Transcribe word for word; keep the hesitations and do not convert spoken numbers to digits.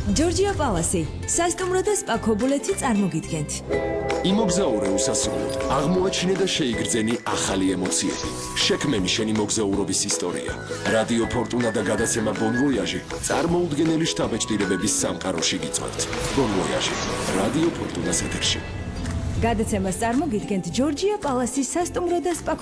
ჯორჯია პალასი, სასტუმრო და სპა ქობულეთი წარმოგიდგენთ. იმოგზაურე უსასრულოდ, აღმოაჩინე და შეიგრძენი ახალი ემოციები. შექმენი შენი მოგზაურობის ისტორია. რადიო ფორტუნა და გადაცემა Bon Voyage წარმოუდგენელი შთაბეჭდილებების სამყაროში გიწვევთ. Bon Voyage, რადიო ფორტუნას ეთერში. გადაცემას წარმოგიდგენთ ჯორჯია პალასის სასტუმრო და სპა